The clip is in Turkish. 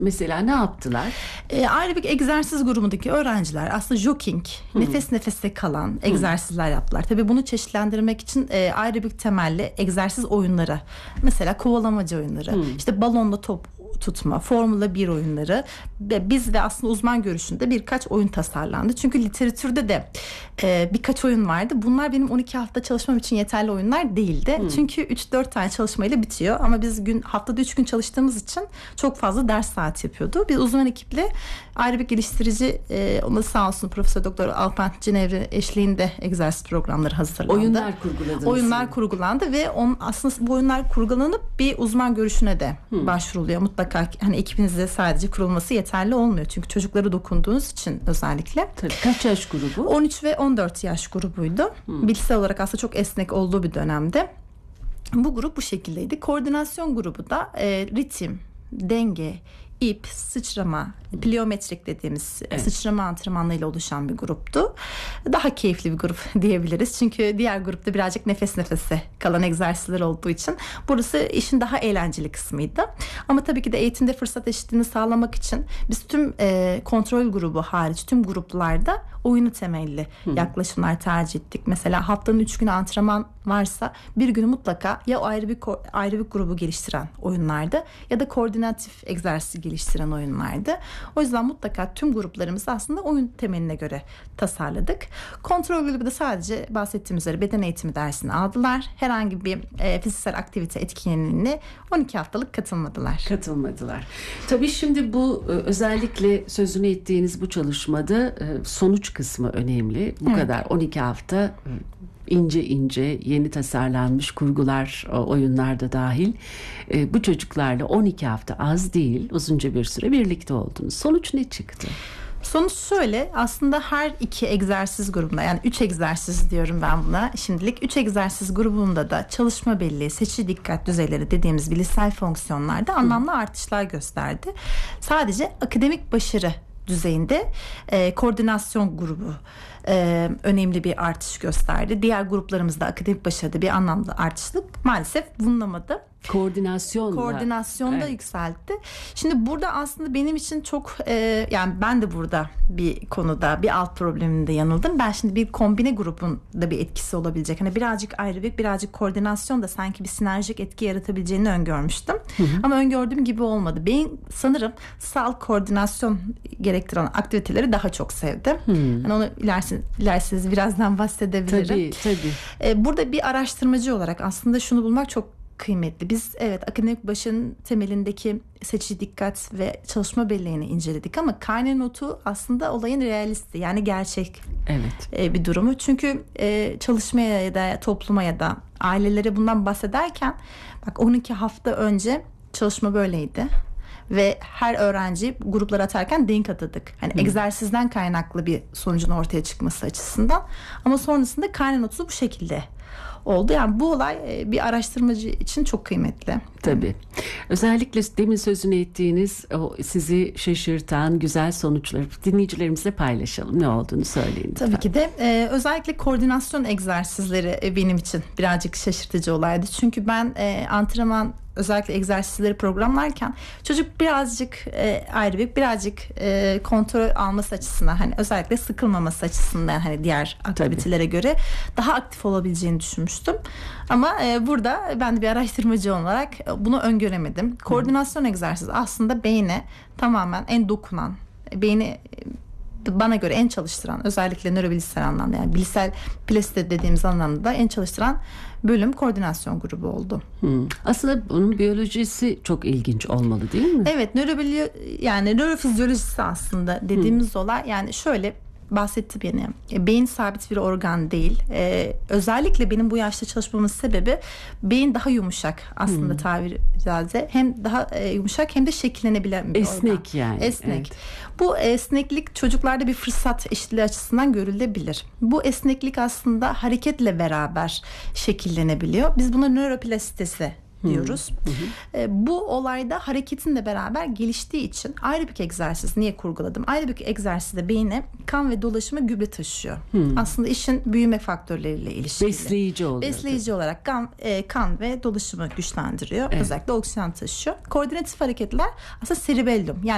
Mesela ne yaptılar? Aerobik egzersiz grubundaki öğrenciler aslında jogging, nefes nefese kalan egzersizler yaptılar. Tabii bunu çeşitlendirmek için aerobik temelli egzersiz oyunları, mesela kovalamaca oyunları, işte balonla top tutma, Formula 1 oyunları ve biz ve aslında uzman görüşünde birkaç oyun tasarlandı. Çünkü literatürde de birkaç oyun vardı. Bunlar benim 12 hafta çalışmam için yeterli oyunlar değildi. Çünkü 3-4 tane çalışmayla bitiyor. Ama biz haftada 3 gün çalıştığımız için çok fazla ders saati yapıyordu. Biz uzman ekiple aerobik geliştirici, ona sağ olsun Profesör Doktor Alpan Cinevri eşliğinde egzersiz programları hazırlandı. Oyunlar kurgulandı ve aslında bu oyunlar kurgulanıp bir uzman görüşüne de başvuruluyor. Mutlaka hani ekibinizde sadece kurulması yeterli olmuyor. Çünkü çocuklara dokunduğunuz için özellikle. Tabii. Kaç yaş grubu? 13 ve 14 yaş grubuydu. Bilgisayar olarak aslında çok esnek olduğu bir dönemde. Bu grup bu şekildeydi. Koordinasyon grubu da ritim, denge, ip, sıçrama, pliometrik dediğimiz sıçrama antrenmanlarıyla oluşan bir gruptu. Daha keyifli bir grup diyebiliriz. Çünkü diğer grupta birazcık nefes nefese kalan egzersizler olduğu için burası işin daha eğlenceli kısmıydı. Ama tabii ki de eğitimde fırsat eşitliğini sağlamak için biz tüm kontrol grubu hariç tüm gruplarda oyunu temelli yaklaşımlar tercih ettik. Mesela haftanın 3 günü antrenman varsa bir günü mutlaka ya aerobik grubu geliştiren oyunlardı ya da koordinatif egzersiz geliştiren oyunlardı. O yüzden mutlaka tüm gruplarımızı aslında oyun temeline göre tasarladık. Kontrol grubu da sadece bahsettiğim üzere beden eğitimi dersini aldılar. Herhangi bir fiziksel aktivite etkinliğine 12 haftalık katılmadılar. Tabii şimdi bu özellikle sözünü ettiğiniz bu çalışmada sonuç kısmı önemli. Bu kadar 12 hafta ince ince yeni tasarlanmış kurgular, oyunlar da dahil. Bu çocuklarla 12 hafta az değil, uzunca bir süre birlikte oldunuz. Sonuç ne çıktı? Sonuç şöyle, aslında her iki egzersiz grubunda, yani 3 egzersiz diyorum ben buna şimdilik, 3 egzersiz grubunda da çalışma belleği, seçici dikkat düzeyleri dediğimiz bilişsel fonksiyonlarda anlamlı artışlar gösterdi. Sadece akademik başarı düzeyinde koordinasyon grubu önemli bir artış gösterdi. Diğer gruplarımızda akademik başarıda bir anlamda artışlık maalesef bulunamadı. Koordinasyonda yükseltti. Şimdi burada aslında benim için çok yani ben de burada bir konuda bir alt probleminde yanıldım. Ben şimdi bir kombine grubunda bir etkisi olabilecek. Hani birazcık aerobik, birazcık koordinasyon da sanki bir sinerjik etki yaratabileceğini öngörmüştüm. Ama öngördüğüm gibi olmadı. Ben sanırım sağ koordinasyon gerektiren aktiviteleri daha çok sevdim. Yani onu ilerseniz birazdan bahsedebilirim. Tabii. Burada bir araştırmacı olarak aslında şunu bulmak çok kıymetli. Biz evet akademik başarının temelindeki seçici dikkat ve çalışma belleğini inceledik ama Carne notu aslında olayın realisti, yani gerçek bir durumu. Çünkü çalışmaya ya da topluma ya da ailelere bundan bahsederken bak 12 hafta önce çalışma böyleydi. Ve her öğrenci gruplara atarken denk atadık. Hani egzersizden kaynaklı bir sonucun ortaya çıkması açısından. Ama sonrasında Carne notu bu şekilde oldu. Yani bu olay bir araştırmacı için çok kıymetli. Tabii. Özellikle demin sözünü ettiğiniz o sizi şaşırtan güzel sonuçları dinleyicilerimizle paylaşalım. Ne olduğunu söyleyin. Tabii ki de özellikle koordinasyon egzersizleri benim için birazcık şaşırtıcı olaydı. Çünkü ben antrenman özellikle egzersizleri programlarken çocuk birazcık aerobik, birazcık kontrol alması açısından, hani özellikle sıkılmaması açısından, hani diğer aktivitelere göre daha aktif olabileceğini düşünmüştüm. Ama burada ben de bir araştırmacı olarak bunu öngöremedim. Koordinasyon egzersizi aslında beyne tamamen en dokunan, beyni bana göre en çalıştıran, özellikle nörobilişsel anlamda, yani bilişsel plastisite dediğimiz anlamda en çalıştıran bölüm koordinasyon grubu oldu. Aslında bunun biyolojisi çok ilginç olmalı değil mi? Evet, yani nörofizyolojisi aslında dediğimiz olay, yani şöyle bahsetti beni. Beyin sabit bir organ değil. Özellikle benim bu yaşta çalışmamın sebebi beyin daha yumuşak aslında tabiri caizse. Hem daha yumuşak hem de şekillenebilen bir esnek organ. Yani. Esnek. Bu esneklik çocuklarda bir fırsat eşitliği açısından görülebilir. Bu esneklik aslında hareketle beraber şekillenebiliyor. Biz buna nöroplastisite diyoruz. Bu olayda hareketin de beraber geliştiği için aerobik egzersiz niye kurguladım? Aerobik egzersizde beyine kan ve dolaşıma gübre taşıyor. Aslında işin büyüme faktörleriyle ilişkili. Besleyici oluyor. Besleyici olarak kan ve dolaşımı güçlendiriyor. Özellikle oksijen taşıyor. Koordinatif hareketler aslında cerebellum, yani